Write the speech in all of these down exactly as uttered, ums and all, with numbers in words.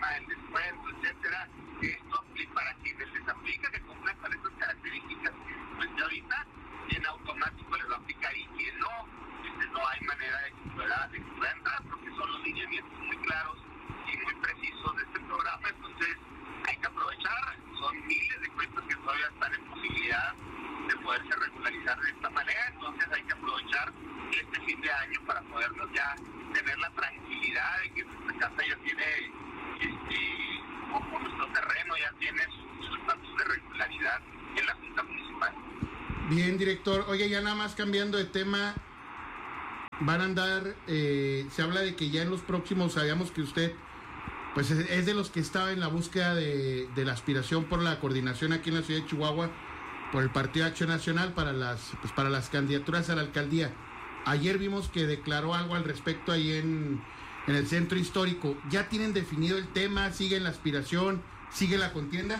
tema del descuento, etcétera. Esto, y para quienes les aplica que cumplan con estas características, pues ya ahorita en automático les va a aplicar, y quien no, este, no hay manera de que pueda, de que pueda entrar, porque son los lineamientos muy claros y muy precisos de este programa. Entonces hay que aprovechar, son miles de cuentas que todavía están en posibilidad de poderse regularizar de esta manera, entonces hay que aprovechar este fin de año para podernos ya tener la tranquilidad de que nuestra casa ya tiene, este, como nuestro terreno ya tiene su, su estatus de regularidad en la Junta Municipal. Bien, director. Oye, ya nada más cambiando de tema, van a andar, eh, se habla de que ya en los próximos, sabíamos que usted pues es, es de los que estaba en la búsqueda de, de la aspiración por la coordinación aquí en la ciudad de Chihuahua por el Partido de Acción Nacional para las pues para las candidaturas a la alcaldía. Ayer vimos que declaró algo al respecto ahí en, en el centro histórico. ¿Ya tienen definido el tema? ¿Siguen la aspiración? ¿Sigue la contienda?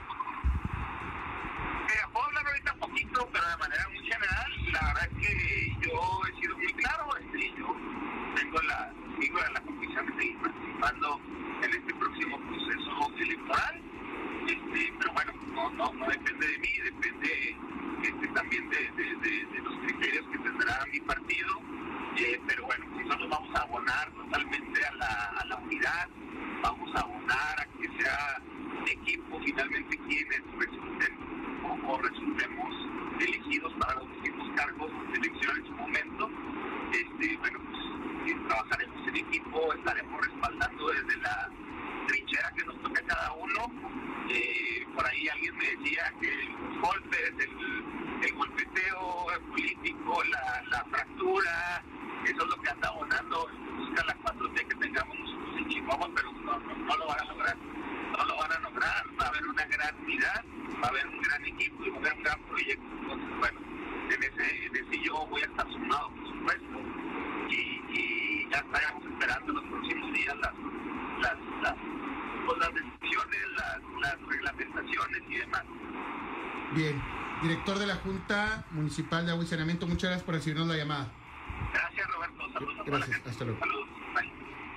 Mira, puedo hablar ahorita un poquito, pero de manera muy general. La verdad es que yo he sido muy claro, este, yo tengo la, sigo en la convicción de seguir participando en este próximo proceso electoral. Este, pero bueno, no, no, no depende de mí, depende este, también de, de, de, de los criterios que tendrá mi partido, eh, pero bueno, nosotros vamos a abonar totalmente a la, a la unidad, vamos a abonar a que sea equipo finalmente quienes resulten o, o resultemos elegidos para los distintos cargos de elección en su momento. Este, bueno, pues trabajaremos en equipo, estaremos respaldando desde la trinchera que nos toca a cada uno. Eh, por ahí alguien me decía que los golpes, el, el golpeteo político, la, la fractura, eso es lo que anda abonando, busca la cuatro T que tengamos nosotros en Chihuahua, pero no, no, no lo van a lograr, no lo van a lograr. Va a haber una gran unidad, va a haber un gran equipo y va a haber un gran proyecto. Entonces, bueno, en ese, en ese yo voy a estar sumado, por supuesto, y, y ya estaremos esperando en los próximos días las, las, las pues las decisiones, las, las reglamentaciones y demás. Bien, director de la Junta Municipal de Agua y Saneamiento, muchas gracias por recibirnos la llamada. Gracias, Roberto. Saludos a toda la gente. Hasta luego. Saludos. Bye.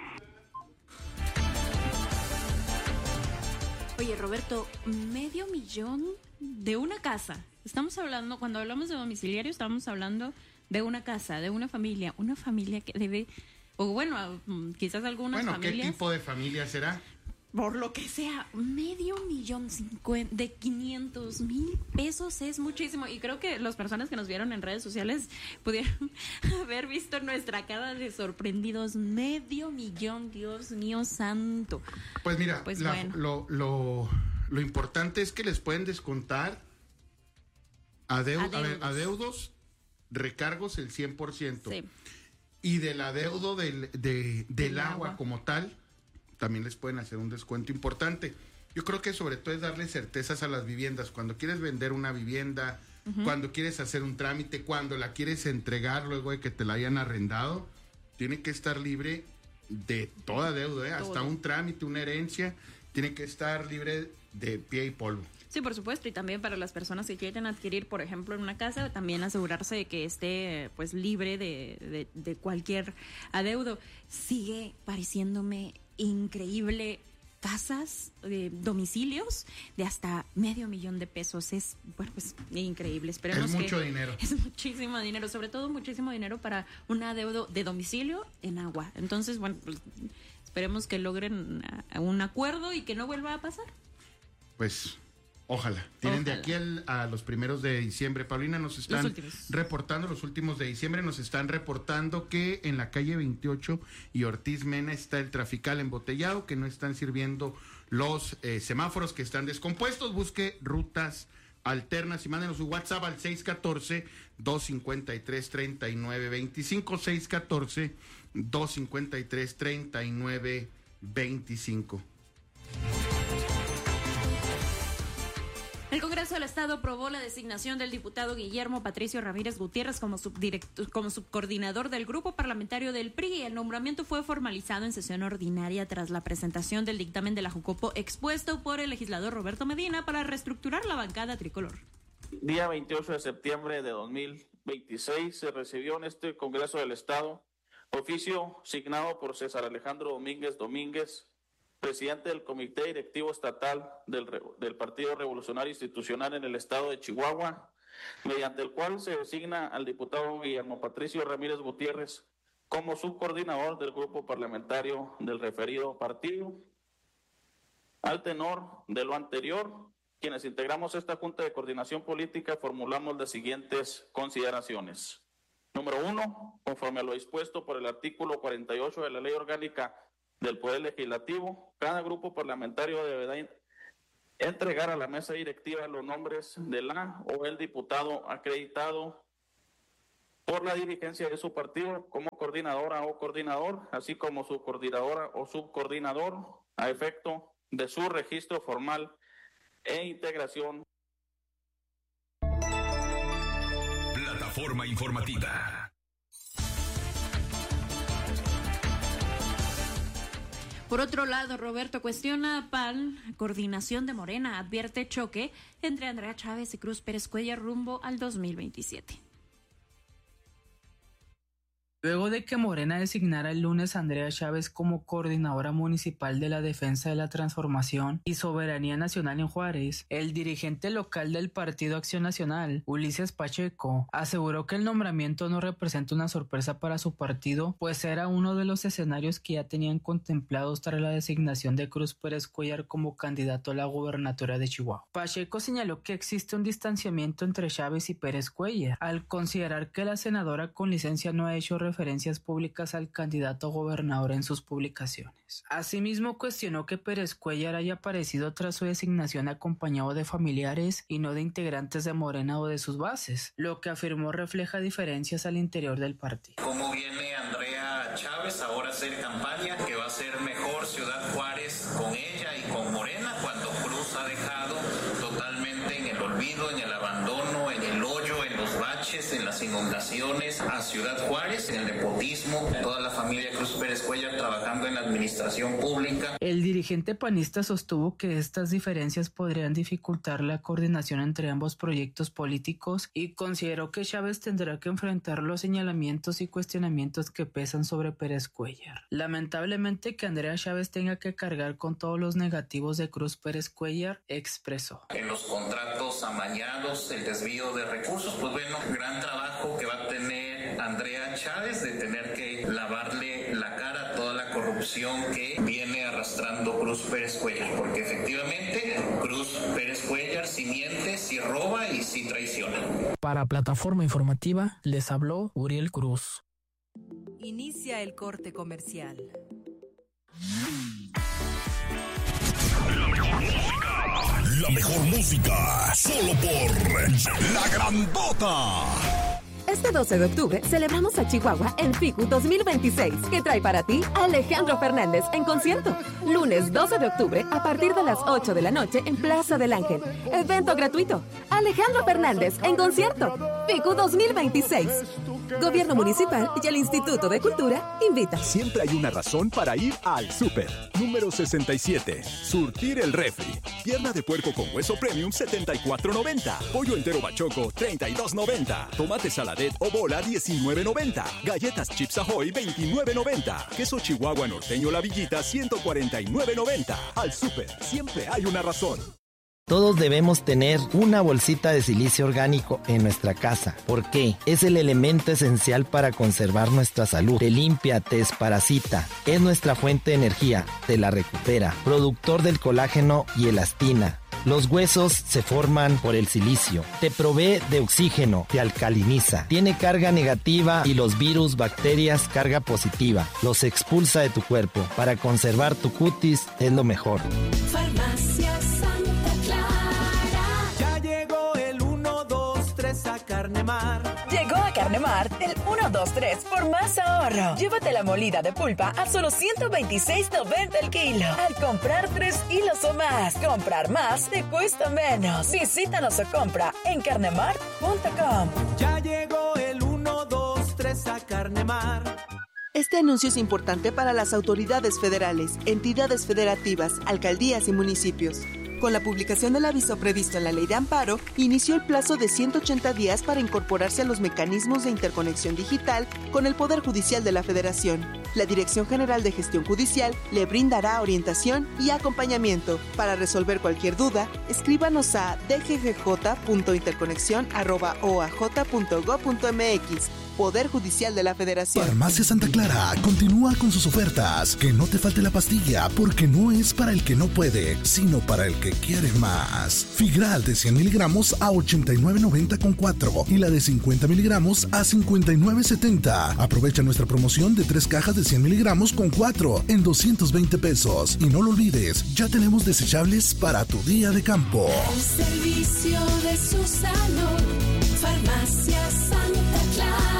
Oye, Roberto, medio millón de una casa. Estamos hablando, cuando hablamos de domiciliario, estamos hablando de una casa, de una familia, una familia que debe, o bueno, quizás algunas bueno, familias. ¿qué tipo de familia será? Por lo que sea, medio millón cincuenta, de quinientos mil pesos es muchísimo. Y creo que las personas que nos vieron en redes sociales pudieron haber visto nuestra cara de sorprendidos. Medio millón, Dios mío santo. Pues mira, pues la, bueno. lo, lo, lo importante es que les pueden descontar adeu, a ver, adeudos, recargos el cien por ciento. Sí. Y del adeudo del, de, del, del agua, agua como tal, también les pueden hacer un descuento importante. Yo creo que sobre todo es darle certezas a las viviendas. Cuando quieres vender una vivienda, uh-huh. cuando quieres hacer un trámite, cuando la quieres entregar luego de que te la hayan arrendado, tiene que estar libre de toda deuda, ¿eh? Hasta un trámite, una herencia, tiene que estar libre de pie y polvo. Sí, por supuesto, y también para las personas que quieren adquirir, por ejemplo, en una casa, también asegurarse de que esté pues libre de, de, de cualquier adeudo. Sigue pareciéndome increíble casas, eh, domicilios de hasta medio millón de pesos. Es, bueno, pues increíble. Esperemos es mucho que dinero. Es muchísimo dinero, sobre todo muchísimo dinero para un adeudo de domicilio en agua. Entonces, bueno, pues esperemos que logren un acuerdo y que no vuelva a pasar. Pues ojalá. Tienen Ojalá. de aquí al, a los primeros de diciembre. Paulina, nos están los reportando, los últimos de diciembre, nos están reportando que en la calle veintiocho y Ortiz Mena está el trafical embotellado, que no están sirviendo los eh, semáforos, que están descompuestos. Busque rutas alternas y mándenos su WhatsApp al seis uno cuatro, dos cinco tres, tres nueve dos cinco, seis uno cuatro, dos cinco tres, tres nueve dos cinco. El Congreso del Estado aprobó la designación del diputado Guillermo Patricio Ramírez Gutiérrez como, subdirector, como subcoordinador del grupo parlamentario del P R I. El nombramiento fue formalizado en sesión ordinaria tras la presentación del dictamen de la Jucopo expuesto por el legislador Roberto Medina para reestructurar la bancada tricolor. Día veintiocho de septiembre de dos mil veintiséis se recibió en este Congreso del Estado oficio signado por César Alejandro Domínguez Domínguez, presidente del Comité Directivo Estatal del, del Partido Revolucionario Institucional en el estado de Chihuahua, mediante el cual se designa al diputado Guillermo Patricio Ramírez Gutiérrez como subcoordinador del grupo parlamentario del referido partido. Al tenor de lo anterior, quienes integramos esta Junta de Coordinación Política formulamos las siguientes consideraciones. Número uno, conforme a lo dispuesto por el artículo cuarenta y ocho de la Ley Orgánica del Poder Legislativo, cada grupo parlamentario deberá entregar a la mesa directiva los nombres de la o el diputado acreditado por la dirigencia de su partido como coordinadora o coordinador, así como su coordinadora o subcoordinador, a efecto de su registro formal e integración. Plataforma informativa. Por otro lado, Roberto cuestiona a P A N, coordinación de Morena, advierte choque entre Andrea Chávez y Cruz Pérez Cuellar rumbo al dos mil veintisiete. Luego de que Morena designara el lunes a Andrea Chávez como coordinadora municipal de la Defensa de la Transformación y Soberanía Nacional en Juárez, el dirigente local del Partido Acción Nacional, Ulises Pacheco, aseguró que el nombramiento no representa una sorpresa para su partido, pues era uno de los escenarios que ya tenían contemplados tras la designación de Cruz Pérez Cuellar como candidato a la gubernatura de Chihuahua. Pacheco señaló que existe un distanciamiento entre Chávez y Pérez Cuellar, al considerar que la senadora con licencia no ha hecho referencia referencias públicas al candidato gobernador en sus publicaciones. Asimismo, cuestionó que Pérez Cuellar haya aparecido tras su designación acompañado de familiares y no de integrantes de Morena o de sus bases, lo que afirmó refleja diferencias al interior del partido. ¿Cómo viene Andrea Chávez ahora a hacer campaña? Que va a ser mejor Ciudad Juárez con ella y con Morena, cuando Cruz ha dejado totalmente en el olvido, en el abandono, en el hoyo, en los baches, en las inundaciones a Ciudad Juárez, en el nepotismo, toda la familia Cruz Pérez Cuellar trabajando en la administración pública. El dirigente panista sostuvo que estas diferencias podrían dificultar la coordinación entre ambos proyectos políticos y consideró que Chávez tendrá que enfrentar los señalamientos y cuestionamientos que pesan sobre Pérez Cuellar. Lamentablemente que Andrea Chávez tenga que cargar con todos los negativos de Cruz Pérez Cuellar, expresó. En los contratos amañados, el desvío de recursos, pues bueno, gran trabajo que va a tener Andrea Chávez de tener que lavarle la cara a toda la corrupción que viene arrastrando Cruz Pérez Cuellar, porque efectivamente Cruz Pérez Cuellar sí miente, sí roba y sí traiciona. Para Plataforma Informativa les habló Uriel Cruz. Inicia el corte comercial. La mejor música. La mejor música. Solo por La Grandota. Este doce de octubre celebramos a Chihuahua en FICU dos mil veintiséis, que trae para ti a Alejandro Fernández en concierto. Lunes doce de octubre a partir de las ocho de la noche en Plaza del Ángel. Evento gratuito. Alejandro Fernández en concierto. FICU dos mil veintiséis. Gobierno Municipal y el Instituto de Cultura invitan. Siempre hay una razón para ir al súper. Número sesenta y siete. Surtir el refri. Pierna de puerco con hueso premium setenta y cuatro noventa. Pollo entero bachoco treinta y dos noventa. Tomate saladet o bola diecinueve noventa. Galletas Chips Ahoy veintinueve noventa. Queso Chihuahua norteño La Villita ciento cuarenta y nueve noventa. Al súper siempre hay una razón. Todos debemos tener una bolsita de silicio orgánico en nuestra casa. ¿Por qué? Es el elemento esencial para conservar nuestra salud. Te limpia, te desparasita. Es nuestra fuente de energía. Te la recupera. Productor del colágeno y elastina. Los huesos se forman por el silicio. Te provee de oxígeno, te alcaliniza. Tiene carga negativa y los virus, bacterias, carga positiva. Los expulsa de tu cuerpo. Para conservar tu cutis es lo mejor. Farmacia Santa Clara. Ya llegó el uno, dos, tres a Carnemar. Llegó a Carnemar el uno, dos, tres por más ahorro. Llévate la molida de pulpa a solo ciento veintiséis noventa el kilo. Al comprar tres kilos o más, comprar más te cuesta menos. Visítanos o compra en carnemar punto com. Ya llegó el uno, dos, tres a Carnemar. Este anuncio es importante para las autoridades federales, entidades federativas, alcaldías y municipios. Con la publicación del aviso previsto en la Ley de Amparo, inició el plazo de ciento ochenta días para incorporarse a los mecanismos de interconexión digital con el Poder Judicial de la Federación. La Dirección General de Gestión Judicial le brindará orientación y acompañamiento. Para resolver cualquier duda, escríbanos a d g g j punto interconexión arroba o a j punto gob punto m x. Poder Judicial de la Federación. Farmacia Santa Clara continúa con sus ofertas. Que no te falte la pastilla, porque no es para el que no puede, sino para el que quiere más. Figral de cien miligramos a ochenta y nueve noventa con cuatro y la de cincuenta miligramos a cincuenta y nueve setenta. Aprovecha nuestra promoción de tres cajas de cien miligramos con cuatro en doscientos veinte pesos. Y no lo olvides, ya tenemos desechables para tu día de campo. El servicio de su salud. Farmacia Santa Clara.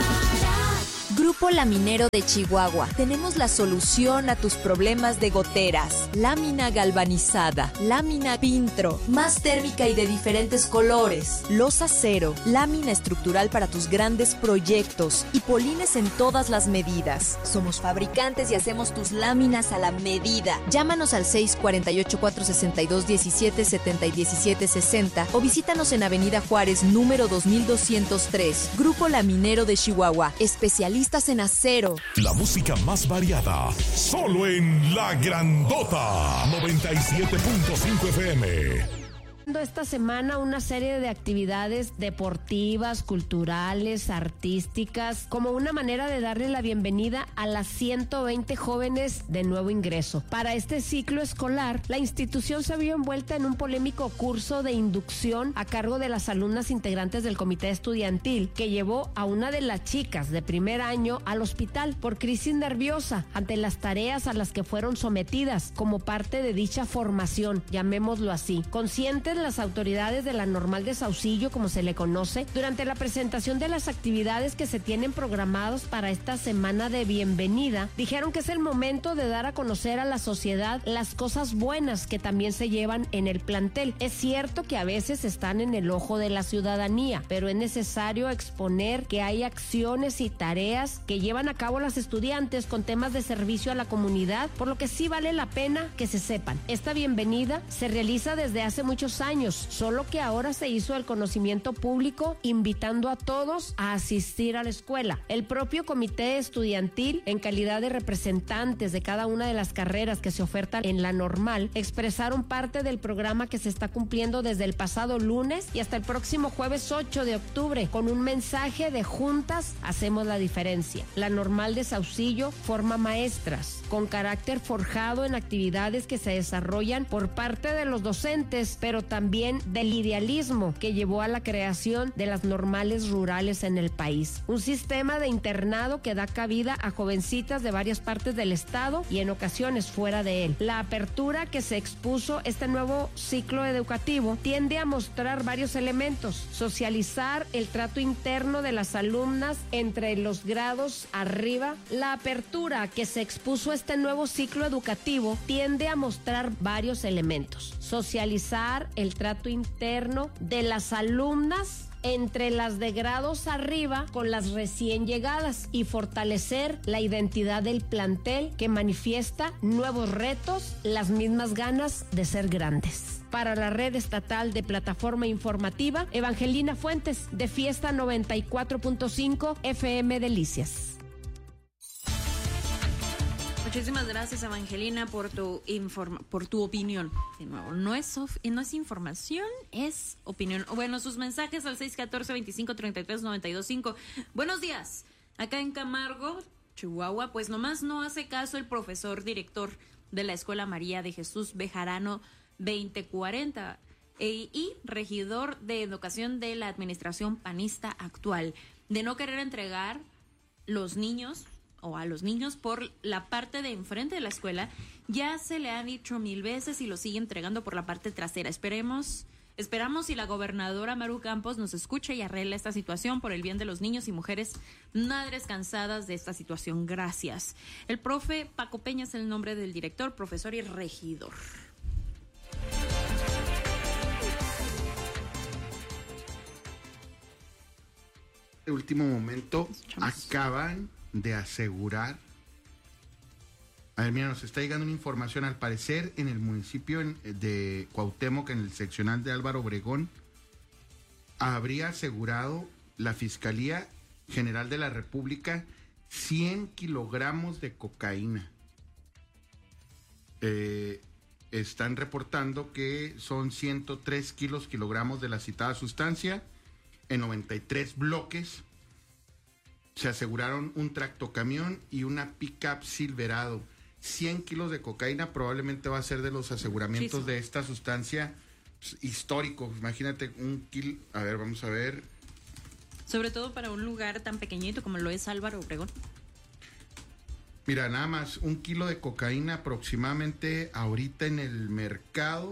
Grupo Laminero de Chihuahua. Tenemos la solución a tus problemas de goteras. Lámina galvanizada, lámina Pintro, más térmica y de diferentes colores. Losa cero, lámina estructural para tus grandes proyectos y polines en todas las medidas. Somos fabricantes y hacemos tus láminas a la medida. Llámanos al seis cuatro ocho, cuatro seis dos, diecisiete setenta y diecisiete sesenta o visítanos en Avenida Juárez, número dos mil doscientos tres. Grupo Laminero de Chihuahua. Especialistas en acero. La música más variada, solo en La Grandota, noventa y siete punto cinco F M. Esta semana una serie de actividades deportivas, culturales, artísticas, como una manera de darle la bienvenida a las ciento veinte jóvenes de nuevo ingreso. Para este ciclo escolar, la institución se vio envuelta en un polémico curso de inducción a cargo de las alumnas integrantes del comité estudiantil, que llevó a una de las chicas de primer año al hospital por crisis nerviosa ante las tareas a las que fueron sometidas como parte de dicha formación, llamémoslo así. Conscientes las autoridades de la Normal de Saucillo, como se le conoce, durante la presentación de las actividades que se tienen programados para esta semana de bienvenida, dijeron que es el momento de dar a conocer a la sociedad las cosas buenas que también se llevan en el plantel. Es cierto que a veces están en el ojo de la ciudadanía, pero es necesario exponer que hay acciones y tareas que llevan a cabo las estudiantes con temas de servicio a la comunidad, por lo que sí vale la pena que se sepan. Esta bienvenida se realiza desde hace muchos años años, solo que ahora se hizo el conocimiento público, invitando a todos a asistir a la escuela. El propio comité estudiantil, en calidad de representantes de cada una de las carreras que se ofertan en la Normal, expresaron parte del programa que se está cumpliendo desde el pasado lunes y hasta el próximo jueves ocho de octubre, con un mensaje de juntas hacemos la diferencia. La Normal de Saucillo forma maestras con carácter forjado en actividades que se desarrollan por parte de los docentes, pero también del idealismo que llevó a la creación de las normales rurales en el país. Un sistema de internado que da cabida a jovencitas de varias partes del estado y en ocasiones fuera de él. La apertura que se expuso este nuevo ciclo educativo tiende a mostrar varios elementos: socializar el trato interno de las alumnas entre los grados arriba. La apertura que se expuso este nuevo ciclo educativo tiende a mostrar varios elementos: socializar el trato interno de las alumnas entre las de grados arriba con las recién llegadas y fortalecer la identidad del plantel, que manifiesta nuevos retos, las mismas ganas de ser grandes. Para la red estatal de plataforma informativa, Evangelina Fuentes, de Fiesta noventa y cuatro punto cinco F M Delicias. Muchísimas gracias, Evangelina, por tu informa por tu opinión. De nuevo, no es of no es información, es opinión. Bueno, sus mensajes al seis uno cuatro, veinticinco treinta y tres noventa y dos cinco. Buenos días. Acá en Camargo, Chihuahua, pues nomás no hace caso el profesor director de la Escuela María de Jesús Bejarano veinte cuarenta e, y regidor de educación de la administración panista actual, de no querer entregar los niños o a los niños por la parte de enfrente de la escuela. Ya se le han dicho mil veces y lo sigue entregando por la parte trasera. Esperemos, esperamos si la gobernadora Maru Campos nos escucha y arregla esta situación por el bien de los niños y mujeres, madres cansadas de esta situación. Gracias. El profe Paco Peña es el nombre del director, profesor y regidor. De último momento, acaban de asegurar. A ver, mira, nos está llegando una información. Al parecer, en el municipio de Cuauhtémoc, en el seccional de Álvaro Obregón, habría asegurado la Fiscalía General de la República cien kilogramos de cocaína. Eh, están reportando que son ciento tres kilos, kilogramos de la citada sustancia en noventa y tres bloques. Se aseguraron un tractocamión y una pick-up Silverado. cien kilos de cocaína probablemente va a ser de los aseguramientos sí, sí. de esta sustancia pues, histórico. Imagínate un kilo. A ver, vamos a ver. Sobre todo para un lugar tan pequeñito como lo es Álvaro Obregón. Mira, nada más, un kilo de cocaína aproximadamente ahorita en el mercado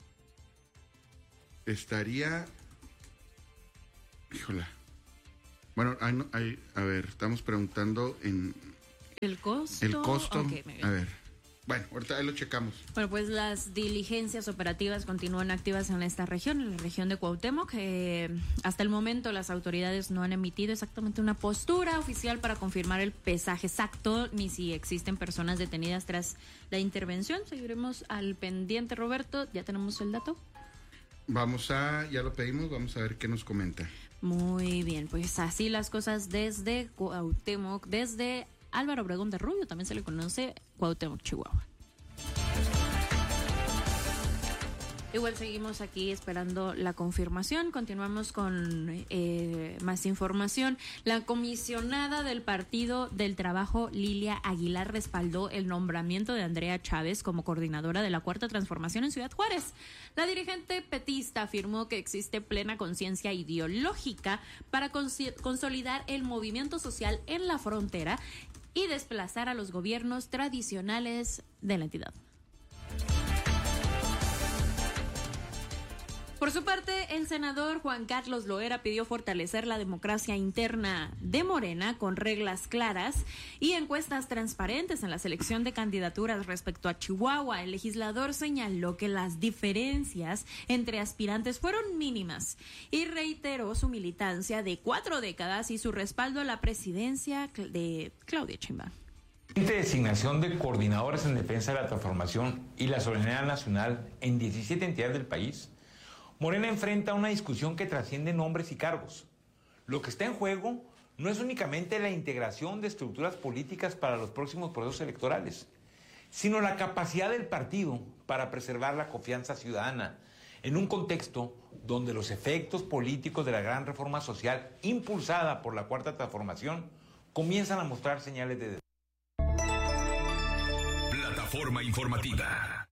estaría... Híjola. Bueno, hay, hay, a ver, estamos preguntando en... ¿El costo? El costo, okay, a ver. Bueno, ahorita ahí lo checamos. Bueno, pues las diligencias operativas continúan activas en esta región, en la región de Cuauhtémoc. Eh, hasta el momento las autoridades no han emitido exactamente una postura oficial para confirmar el pesaje exacto, ni si existen personas detenidas tras la intervención. Seguiremos al pendiente, Roberto. ¿Ya tenemos el dato? Vamos a, ya lo pedimos, vamos a ver qué nos comenta. Muy bien, pues así las cosas desde Cuauhtémoc, desde Álvaro Obregón de Rubio, también se le conoce Cuauhtémoc, Chihuahua. Igual seguimos aquí esperando la confirmación. Continuamos con eh, más información. La comisionada del Partido del Trabajo, Lilia Aguilar, respaldó el nombramiento de Andrea Chávez como coordinadora de la Cuarta Transformación en Ciudad Juárez. La dirigente petista afirmó que existe plena conciencia ideológica para cons- consolidar el movimiento social en la frontera y desplazar a los gobiernos tradicionales de la entidad. Por su parte, el senador Juan Carlos Loera pidió fortalecer la democracia interna de Morena con reglas claras y encuestas transparentes en la selección de candidaturas respecto a Chihuahua. El legislador señaló que las diferencias entre aspirantes fueron mínimas y reiteró su militancia de cuatro décadas y su respaldo a la presidencia de Claudia Sheinbaum. Designación de coordinadores en defensa de la transformación y la soberanía nacional en diecisiete entidades del país. Morena enfrenta una discusión que trasciende nombres y cargos. Lo que está en juego no es únicamente la integración de estructuras políticas para los próximos procesos electorales, sino la capacidad del partido para preservar la confianza ciudadana en un contexto donde los efectos políticos de la gran reforma social impulsada por la Cuarta Transformación comienzan a mostrar señales de... Plataforma informativa.